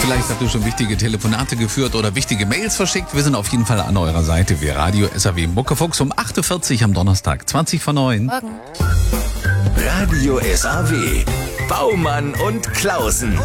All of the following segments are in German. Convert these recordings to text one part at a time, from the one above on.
Vielleicht habt ihr schon wichtige Telefonate geführt oder wichtige Mails verschickt. Wir sind auf jeden Fall an eurer Seite. Wir Radio SAW Muckefuchs um 8.40 Uhr am Donnerstag, 20 vor 9. Morgen. Radio SAW. Baumann und Klausen.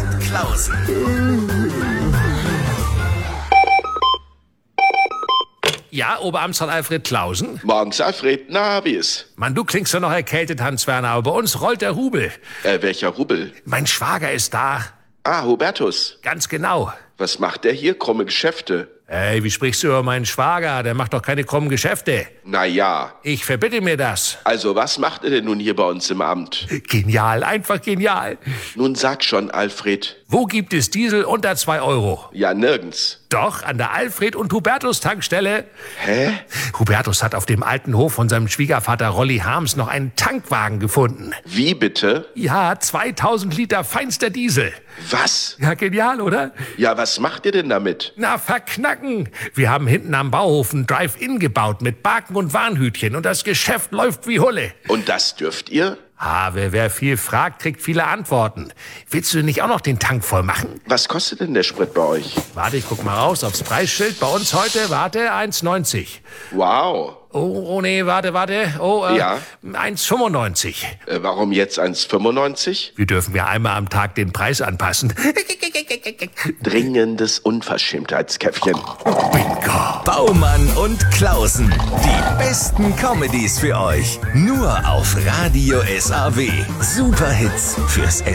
Ja, Oberamtsrat Alfred Klausen? Morgens, Alfred. Na, wie ist? Mann, du klingst doch noch erkältet, Hans-Werner, aber bei uns rollt der Rubel. Welcher Rubel? Mein Schwager ist da. Ah, Hubertus. Ganz genau. Was macht der hier? Krumme Geschäfte. Ey, wie sprichst du über meinen Schwager? Der macht doch keine krummen Geschäfte. Na ja. Ich verbitte mir das. Also, was macht er denn nun hier bei uns im Amt? Genial, einfach genial. Nun sag schon, Alfred. Wo gibt es Diesel unter 2 Euro? Ja, nirgends. Doch, an der Alfred- und Hubertus-Tankstelle. Hä? Hubertus hat auf dem alten Hof von seinem Schwiegervater Rolli Harms noch einen Tankwagen gefunden. Wie bitte? Ja, 2000 Liter feinster Diesel. Was? Ja, genial, oder? Ja, was macht ihr denn damit? Na, verknacken. Wir haben hinten am Bauhof ein Drive-In gebaut mit Baken und Warnhütchen und das Geschäft läuft wie Hulle. Und das dürft ihr? Ah, wer viel fragt, kriegt viele Antworten. Willst du nicht auch noch den Tank voll machen? Was kostet denn der Sprit bei euch? Warte, ich guck mal raus aufs Preisschild. Bei uns heute, 1,90. Wow. Oh, nee, warte. Oh, Ja? 1,95. Warum jetzt 1,95? Wir dürfen ja einmal am Tag den Preis anpassen. Dringendes Unverschämtheitskäffchen. Bingo. Baumann und Klausen. Die besten Comedies für euch. Nur auf Radio SAW. Superhits fürs